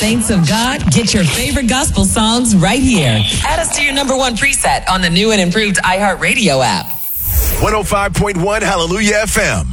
Saints of God, get your favorite gospel songs right here. Add us to your number one preset on the new and improved iHeartRadio app. 105.1 Hallelujah FM.